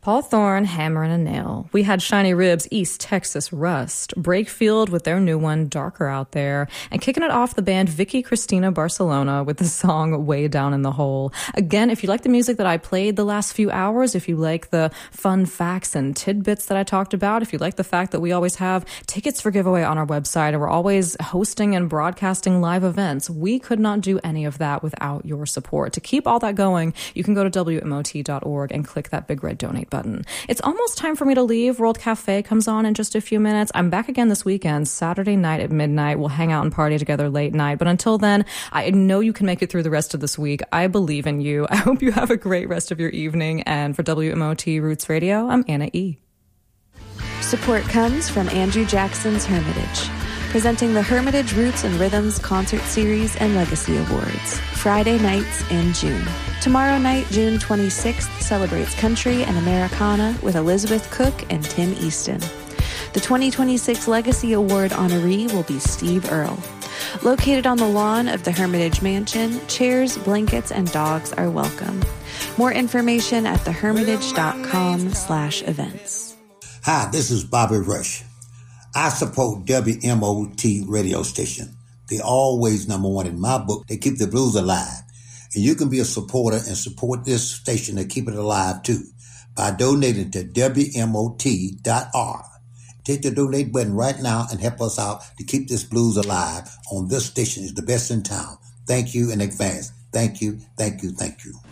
Paul Thorne, Hammer and a Nail. We had Shiny Ribs, East Texas Rust. Breakfield with their new one, Darker Out There. And kicking it off, the band Vicky Cristina Barcelona with the song Way Down in the Hole. Again, if you like the music that I played the last few hours, if you like the fun facts and tidbits that I talked about, if you like the fact that we always have tickets for giveaway on our website and we're always hosting and broadcasting live events, we could not do any of that without your support. To keep all that going, you can go to WMOT.org and click that big red donate button. It's almost time for me to leave. World Cafe comes on in just a few minutes. I'm back again this weekend, Saturday night at midnight. We'll hang out and party together late night. But until then, I know you can make it through the rest of this week. I believe in you. I hope you have a great rest of your evening. And for WMOT Roots Radio, I'm Anna E. Support comes from Andrew Jackson's Hermitage, presenting the Hermitage Roots and Rhythms Concert Series and Legacy Awards, Friday nights in June. Tomorrow night, June 26th, celebrates country and Americana with Elizabeth Cook and Tim Easton. The 2026 Legacy Award honoree will be Steve Earle. Located on the lawn of the Hermitage Mansion, chairs, blankets, and dogs are welcome. More information at thehermitage.com/events. Hi, this is Bobby Rush. I support WMOT radio station. They're always number one in my book. They keep the blues alive. And you can be a supporter and support this station to keep it alive too by donating to WMOT.org. Take the donate button right now and help us out to keep this blues alive on this station. Is the best in town. Thank you in advance. Thank you, thank you, thank you.